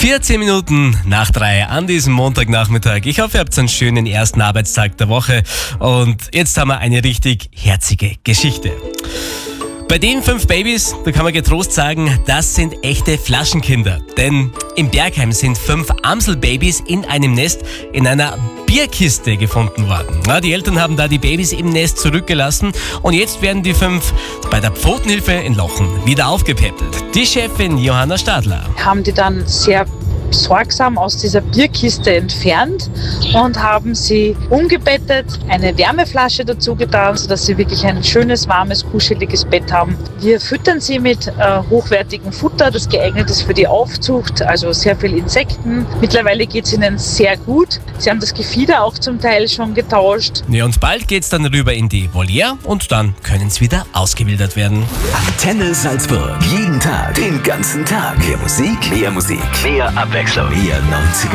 14 Minuten nach 3 an diesem Montagnachmittag. Ich hoffe, ihr habt einen schönen ersten Arbeitstag der Woche. Und jetzt haben wir eine richtig herzige Geschichte. Bei den 5 Babys, da kann man getrost sagen, das sind echte Flaschenkinder. Denn in Bergheim sind 5 Amselbabys in einem Nest in einer Bierkiste gefunden worden. Die Eltern haben da die Babys im Nest zurückgelassen und jetzt werden die 5 bei der Pfotenhilfe in Lochen wieder aufgepäppelt. Die Chefin Johanna Stadler. Haben die dann sehr sorgsam aus dieser Bierkiste entfernt und haben sie umgebettet, eine Wärmeflasche dazu getan, sodass sie wirklich ein schönes, warmes, kuscheliges Bett haben. Wir füttern sie mit hochwertigem Futter, das geeignet ist für die Aufzucht, also sehr viel Insekten. Mittlerweile geht es ihnen sehr gut. Sie haben das Gefieder auch zum Teil schon getauscht. Ja, und bald geht's dann rüber in die Voliere und dann können sie wieder ausgewildert werden. Antenne Salzburg. Jeden Tag, den ganzen Tag. Mehr Musik, mehr Abwechslung. Mehr 90er